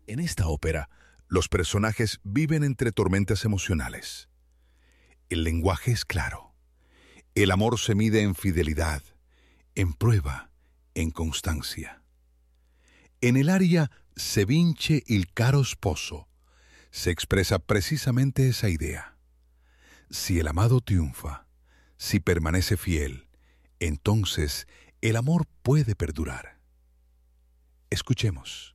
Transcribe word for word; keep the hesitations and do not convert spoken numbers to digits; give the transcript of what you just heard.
En esta ópera, los personajes viven entre tormentas emocionales. El lenguaje es claro. El amor se mide en fidelidad, en prueba, en constancia. En el aria Se vince il caro sposo se expresa precisamente esa idea. Si el amado triunfa, si permanece fiel, entonces el amor puede perdurar. Escuchemos.